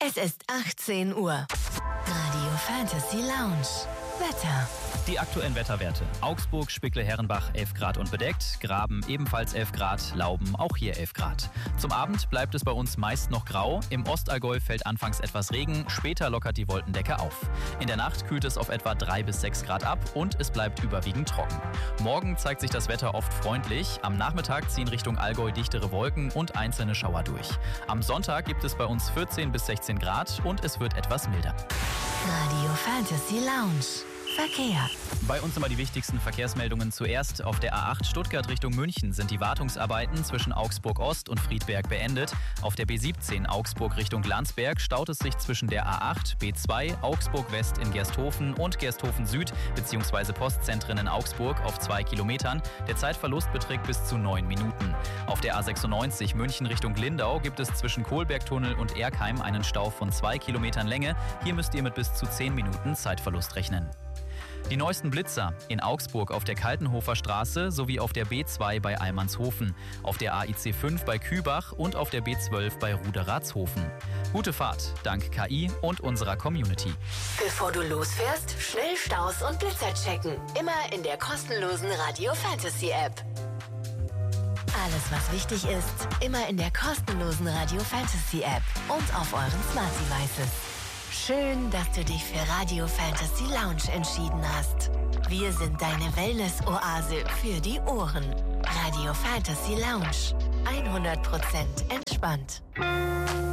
Es ist 18 Uhr. Radio Fantasy Lounge. Wetter. Die aktuellen Wetterwerte. Augsburg, Spickle-Herrenbach 11 Grad und bedeckt. Graben ebenfalls 11 Grad. Lauben auch hier 11 Grad. Zum Abend bleibt es bei uns meist noch grau. Im Ostallgäu fällt anfangs etwas Regen. Später lockert die Wolkendecke auf. In der Nacht kühlt es auf etwa 3 bis 6 Grad ab und es bleibt überwiegend trocken. Morgen zeigt sich das Wetter oft freundlich. Am Nachmittag ziehen Richtung Allgäu dichtere Wolken und einzelne Schauer durch. Am Sonntag gibt es bei uns 14 bis 16 Grad und es wird etwas milder. Radio Fantasy Lounge. Verkehr. Bei uns immer die wichtigsten Verkehrsmeldungen zuerst. Auf der A8 Stuttgart Richtung München sind die Wartungsarbeiten zwischen Augsburg Ost und Friedberg beendet. Auf der B17 Augsburg Richtung Landsberg staut es sich zwischen der A8, B2, Augsburg West in Gersthofen und Gersthofen Süd bzw. Postzentren in Augsburg auf 2 Kilometern. Der Zeitverlust beträgt bis zu 9 Minuten. Auf der A96 München Richtung Lindau gibt es zwischen Kohlbergtunnel und Erkheim einen Stau von 2 Kilometern Länge. Hier müsst ihr mit bis zu 10 Minuten Zeitverlust rechnen. Die neuesten Blitzer in Augsburg auf der Kaltenhofer Straße sowie auf der B2 bei Allmannshofen, auf der AIC 5 bei Kübach und auf der B12 bei Ruderatshofen. Gute Fahrt, dank KI und unserer Community. Bevor du losfährst, schnell Staus und Blitzer checken. Immer in der kostenlosen Radio Fantasy App. Alles, was wichtig ist, immer in der kostenlosen Radio Fantasy App und auf euren Smart Devices. Schön, dass du dich für Radio Fantasy Lounge entschieden hast. Wir sind deine Wellness-Oase für die Ohren. Radio Fantasy Lounge. 100% entspannt.